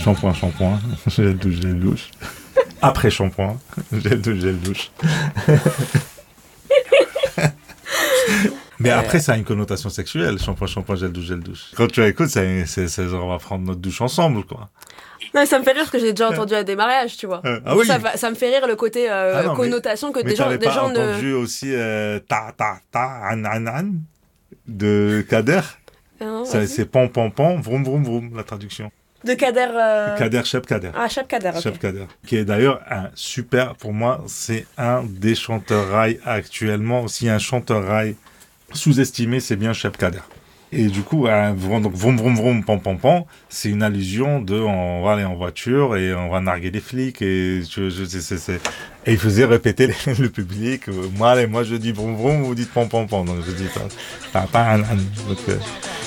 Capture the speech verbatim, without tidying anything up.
Shampoing, shampoing, gel douche, gel douche. Après shampoing, gel douche, gel douche. Mais euh... après, ça a une connotation sexuelle, shampoing, shampoing, gel douche, gel douche. Quand tu écoutes, c'est, c'est, c'est genre, on va prendre notre douche ensemble, quoi. Non, mais ça me fait rire parce que j'ai déjà entendu à des mariages, tu vois. Euh, ah oui. ça, va, ça me fait rire le côté euh, ah non, connotation mais, que mais des gens, des pas gens ne. J'ai entendu aussi euh, ta ta ta an an an de Kader. Non, ça, c'est pom pom pom, vroom vroom vroom, la traduction. De Kader. Euh... Kader, Cheb Kader. Ah, Cheb Kader, ok. Cheb Kader. Qui est d'ailleurs un super, pour moi, c'est un des chanteurs rail actuellement. S'il y a un chanteur rail sous-estimé, c'est bien Cheb Kader. Et du coup, hein, donc vroom vroom vroom pom pom pom, c'est une allusion de on va aller en voiture et on va narguer les flics et je, je, c'est, c'est, c'est... et il faisait répéter les, le public. Moi, allez, moi je dis vroom vroom, vous dites pom pom pom, donc je dis ta ta ta. Donc, euh...